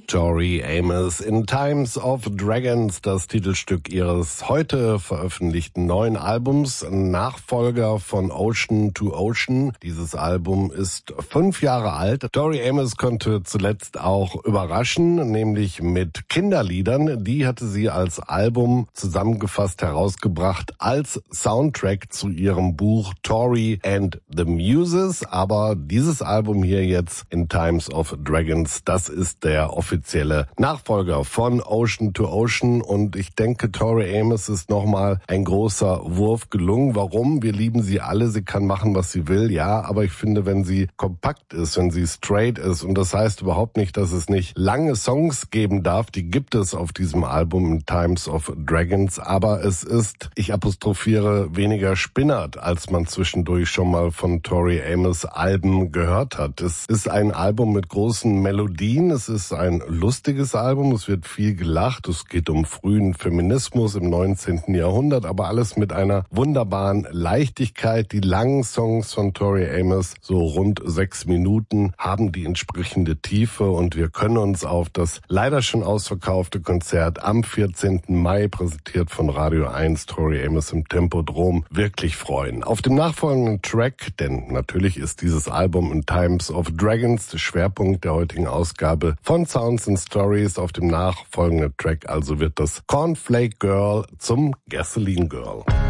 Tori Amos in Times of Dragons, das Titelstück ihres heute veröffentlichten neuen Albums, Nachfolger von Ocean to Ocean. Dieses Album ist 5 Jahre alt. Tori Amos konnte zuletzt auch überraschen, nämlich mit Kinderliedern. Die hatte sie als Album zusammengefasst herausgebracht als Soundtrack zu ihrem Buch Tori and the Muses. Aber dieses Album hier jetzt in Times of Dragons, das ist der offizielle Nachfolger von Ocean to Ocean, und ich denke, Tori Amos ist nochmal ein großer Wurf gelungen. Warum? Wir lieben sie alle, sie kann machen, was sie will, ja, aber ich finde, wenn sie kompakt ist, wenn sie straight ist, und das heißt überhaupt nicht, dass es nicht lange Songs geben darf, die gibt es auf diesem Album in Times of Dragons, aber es ist, ich apostrophiere, weniger spinnert, als man zwischendurch schon mal von Tori Amos Alben gehört hat. Es ist ein Album mit großen Melodien, es ist ein lustiges Album, es wird viel gelacht, es geht um frühen Feminismus im 19. Jahrhundert, aber alles mit einer wunderbaren Leichtigkeit. Die langen Songs von Tori Amos, so rund 6 Minuten, haben die entsprechende Tiefe, und wir können uns auf das leider schon ausverkaufte Konzert am 14. Mai, präsentiert von Radio 1, Tori Amos im Tempodrom, wirklich freuen. Auf dem nachfolgenden Track, denn natürlich ist dieses Album in Times of Dragons der Schwerpunkt der heutigen Ausgabe von Sounds and Stories, auf dem nachfolgenden Track also wird das Cornflake Girl zum Gasoline Girl.